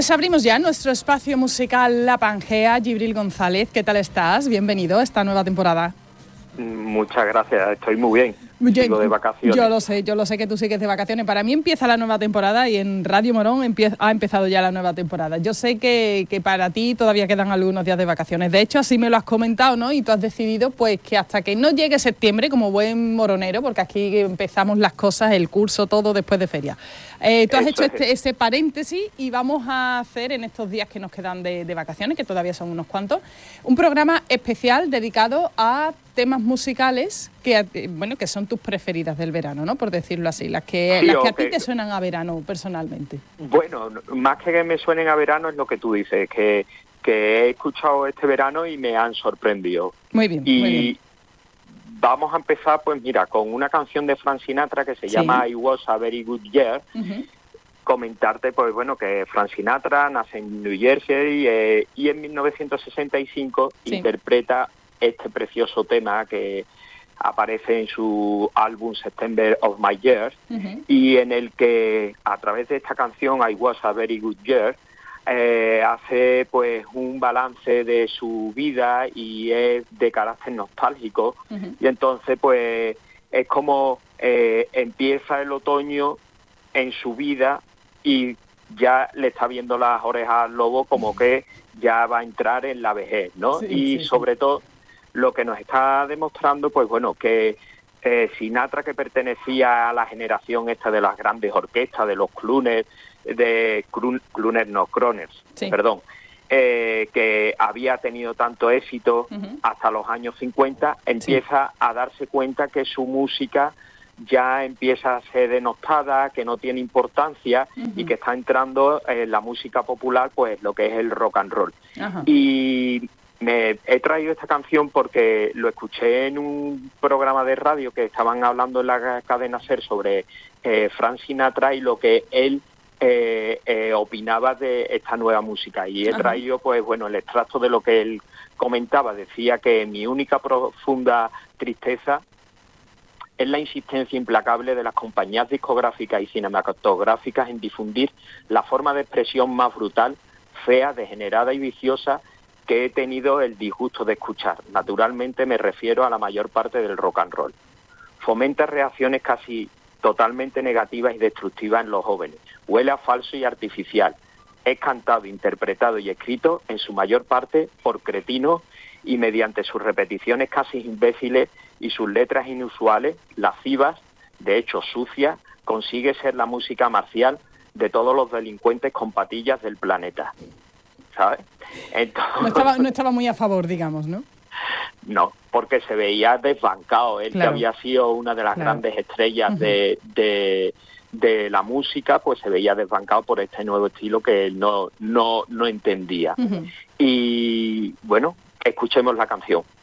Pues abrimos ya nuestro espacio musical La Pangea. Gibril González, ¿qué tal estás? Bienvenido a esta nueva temporada. Muchas gracias, estoy muy bien. Sigo de vacaciones. Yo lo sé que tú sigues de vacaciones. Para mí empieza la nueva temporada y en Radio Morón ha empezado ya la nueva temporada. Yo sé que para ti todavía quedan algunos días de vacaciones. De hecho, así me lo has comentado, ¿no? Y tú has decidido pues que hasta que no llegue septiembre, como buen moronero, porque aquí empezamos las cosas, el curso, todo después de feria. Tú has hecho ese paréntesis y vamos a hacer en estos días que nos quedan de vacaciones, que todavía son unos cuantos, un programa especial dedicado a temas musicales que son tus preferidas del verano, ¿no? Por decirlo así, las que a ti te suenan a verano personalmente. Bueno, más que me suenen a verano es lo que tú dices, que he escuchado este verano y me han sorprendido. Muy bien, y muy bien. Vamos a empezar, pues mira, con una canción de Frank Sinatra que se llama I Was a Very Good Year. Uh-huh. Comentarte, pues bueno, que Frank Sinatra nace en New Jersey y en 1965 interpreta este precioso tema que aparece en su álbum September of My Years, uh-huh. y en el que a través de esta canción I Was a Very Good Year hace pues un balance de su vida y es de carácter nostálgico, uh-huh. y entonces pues es como empieza el otoño en su vida y ya le está viendo las orejas al lobo, como que ya va a entrar en la vejez, ¿no? Sobre todo lo que nos está demostrando, pues bueno, que Sinatra, que pertenecía a la generación esta de las grandes orquestas, de los crooners, que había tenido tanto éxito, uh-huh. hasta los años 50, empieza a darse cuenta que su música ya empieza a ser denostada, que no tiene importancia, uh-huh. y que está entrando en la música popular, pues lo que es el rock and roll. Uh-huh. Y me he traído esta canción porque lo escuché en un programa de radio que estaban hablando en la cadena SER sobre Frank Sinatra y lo que él opinaba de esta nueva música. Y he traído, pues bueno, el extracto de lo que él comentaba. Decía que mi única profunda tristeza es la insistencia implacable de las compañías discográficas y cinematográficas en difundir la forma de expresión más brutal, fea, degenerada y viciosa que he tenido el disgusto de escuchar. Naturalmente me refiero a la mayor parte del rock and roll. Fomenta reacciones casi totalmente negativas y destructivas en los jóvenes. Huele a falso y artificial. Es cantado, interpretado y escrito en su mayor parte por cretinos y mediante sus repeticiones casi imbéciles y sus letras inusuales, lascivas, de hecho sucias, consigue ser la música marcial de todos los delincuentes con patillas del planeta. ¿Sabes? Entonces, no estaba muy a favor, digamos, ¿no? No, porque se veía desbancado. Él, claro, que había sido una de las grandes estrellas, uh-huh. de la música, pues se veía desbancado por este nuevo estilo que él no entendía. Uh-huh. Y bueno, escuchemos la canción.